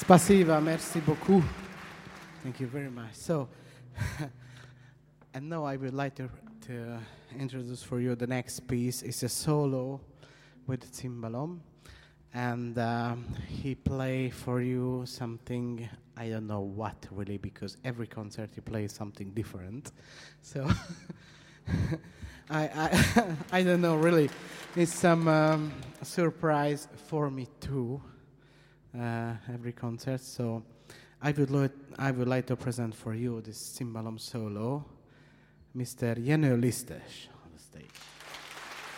Spasiba, merci beaucoup. Thank you very much. So, and now I would like to introduce for you the next piece. It's a solo with cimbalom, and he play for you something, I don't know what really, because every concert he plays something different. So I don't know really. It's some surprise for me too. Every concert. So I would like to present for you this cimbalom solo, Mr. Jenő Lisztes on the stage.